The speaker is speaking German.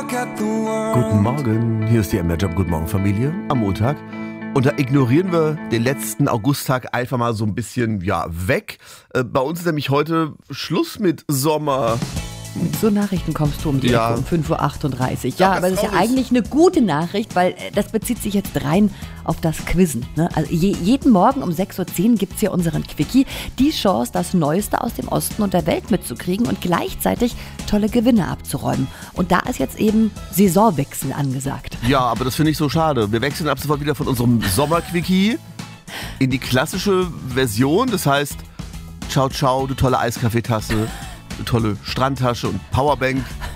Guten Morgen, hier ist die MDR-Job Guten Morgen Familie am Montag. Und da ignorieren wir den letzten Augusttag einfach mal so ein bisschen weg. Bei uns ist nämlich heute Schluss mit Sommer. Mit so Nachrichten kommst du um die Ecke um 5.38 Uhr. Ja, aber das ist ja eigentlich eine gute Nachricht, weil das bezieht sich jetzt rein auf das Quizzen. Ne? Also jeden Morgen um 6.10 Uhr gibt es hier unseren Quickie. Die Chance, das Neueste aus dem Osten und der Welt mitzukriegen und gleichzeitig tolle Gewinne abzuräumen. Und da ist jetzt eben Saisonwechsel angesagt. Ja, aber das finde ich so schade. Wir wechseln ab sofort wieder von unserem Sommerquickie in die klassische Version. Das heißt, ciao, ciao, du tolle Eiskaffeetasse. Tolle Strandtasche und Powerbank.